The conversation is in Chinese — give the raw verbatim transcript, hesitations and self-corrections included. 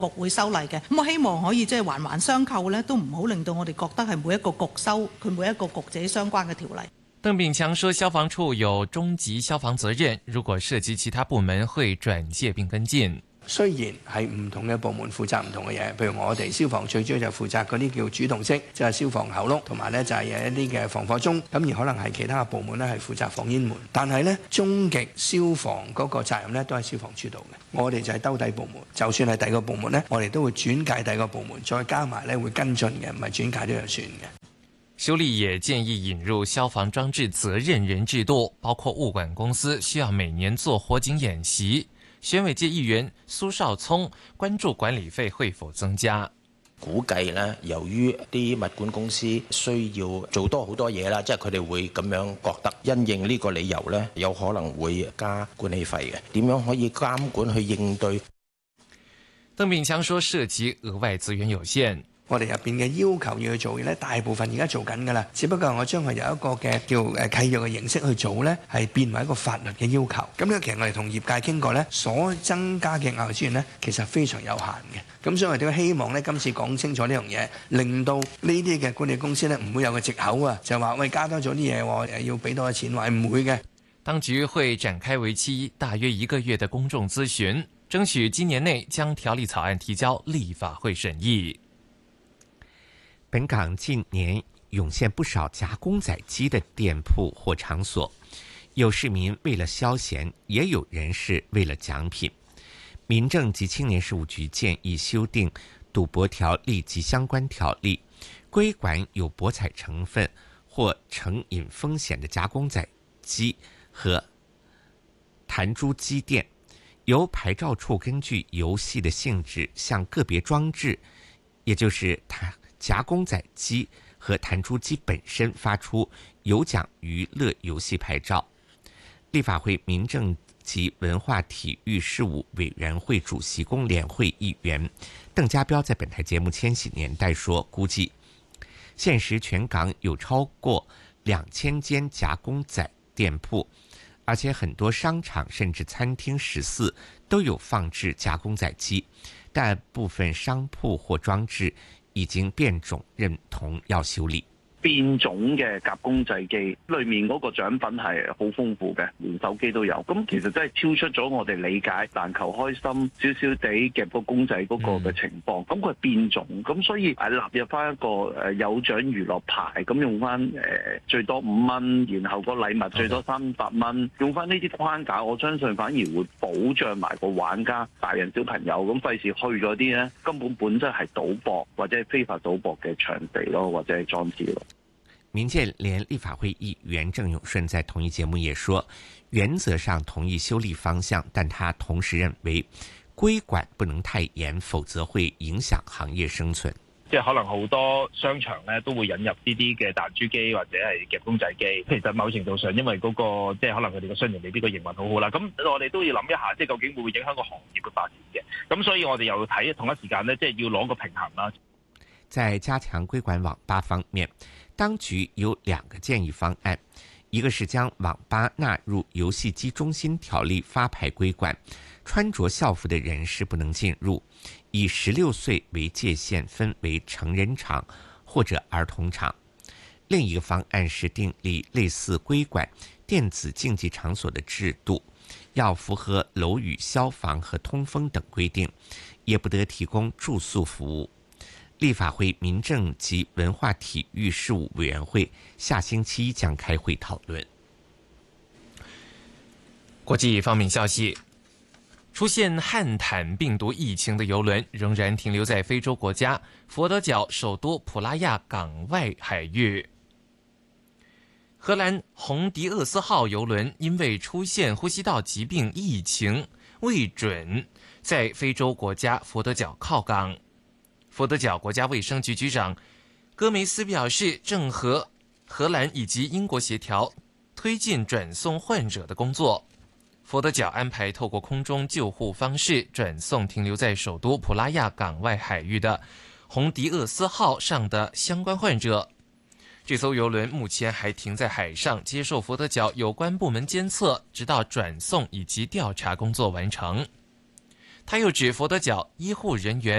局會修例嘅，咁我希望可以即係環環相扣咧，都唔好令到我哋覺得係每一個局收佢每一個局自己相關嘅條例。 鄧炳強說，消防處有中級消防責任，如果涉及其他部門會轉介並跟進。 雖然係唔同嘅部門負責唔同嘅嘢，譬如我哋消防最主要就負責嗰啲叫主動式，即係消防喉轆，同埋呢就係一啲嘅防火鐘，咁而可能係其他嘅部門呢係負責防煙門。但係呢，終極消防嗰個責任呢都係消防處度嘅，我哋就係兜底部門。就算係第二個部門呢，我哋都會轉介第二個部門，再加埋呢會跟進嘅，唔係轉介都就算嘅。 修例也建議引入消防裝置責任人制度，包括物管公司需要每年做火警演習。選委界議員蘇少聰關注管理費會否增加， 估計呢，由於啲物管公司需要做多好多嘢啦，即係佢哋會咁樣覺得，因應呢個理由呢，有可能會加管理費嘅。點樣可以監管去應對？ 鄧炳強說，涉及額外資源有限。 我哋入邊嘅要求要去做嘅咧，大部分而家做緊㗎啦。只不過我將佢由一個嘅叫誒契約嘅形式去做咧，係變為一個法律嘅要求。咁呢，其實我哋同業界傾過咧，所增加嘅額外資源咧，其實非常有限嘅。咁所以我哋都希望咧，今次講清楚呢樣嘢，令到呢啲嘅管理公司咧唔會有個藉口啊，就話喂加多咗啲嘢，誒要俾多啲錢，話唔會嘅。 當局會展開為期大約一個月嘅公眾諮詢，爭取今年內將條例草案提交立法會審議。 本港近年湧現不少夾公仔機的店鋪或場所，有市民為了消閒，也有人是為了獎品。民政及青年事務局建議修訂賭博條例及相關條例，規管有博彩成分或成癮風險的夾公仔機和彈珠機店，由牌照處根據遊戲的性質向個別裝置，也就是彈夾公仔機和彈珠機本身發出有獎娛樂遊戲牌照。立法會民政及文化體育事務委員會主席工聯會議員鄧家彪在本台節目《千禧年代》說，估計現時全港有超過兩千間夾公仔店鋪，而且很多商場甚至餐廳食肆都有放置夾公仔機，但部分商鋪或裝置已經變種，認同要修例。 變種嘅夾公仔機裏面嗰個獎品係好豐富嘅，連手機都有。咁其實真係超出咗我哋理解，但求開心少少地夾個公仔嗰個嘅情況。咁佢係變種，咁所以誒納入翻一個誒有獎娛樂牌，咁用翻誒最多五蚊，然後個禮物最多三百蚊，用翻呢啲框架，我相信反而會保障埋個玩家，大人小朋友咁費事去咗啲咧根本本質係賭博或者非法賭博嘅場地咯，或者係裝置咯。 民建聯立法會議員鄭永順在同一節目也說，原則上同意修例方向，但他同時認為規管不能太嚴，否則會影響行業生存。 即係可能好多商場咧都會引入呢啲嘅彈珠機或者係夾公仔機，其實某程度上因為嗰個即係可能佢哋嘅商業未必個營運好好啦，咁我哋都要諗一下，即係究竟會唔會影響個行業嘅發展嘅？咁所以我哋又睇同一時間咧，即係要攞個平衡啦。 在加強規管網吧方面，當局有兩個建議方案，一個是將網吧納入遊戲機中心條例發牌規管，穿着校服的人士不能進入，以十六歲為界限，分為成人場或者兒童場。另一個方案是訂立類似規管電子競技場所的制度，要符合樓宇消防和通風等規定，也不得提供住宿服務。立法會民政及文化體育事務委員會下星期一將開會討論。 國際方面消息，出現漢坦病毒疫情的郵輪仍然停留在非洲國家佛得角首都普拉亞港外海域。荷蘭紅迪厄斯號郵輪因為出現呼吸道疾病疫情，未准在非洲國家佛得角靠港。佛得角國家衛生局局長戈梅斯表示，正和荷蘭以及英國協調推進轉送患者的工作。佛得角安排透過空中救護方式轉送停留在首都普拉亞港外海域的紅迪厄斯號上的相關患者。這艘郵輪目前還停在海上，接受佛得角有關部門監測，直到轉送以及調查工作完成。 他又指佛得角醫護人員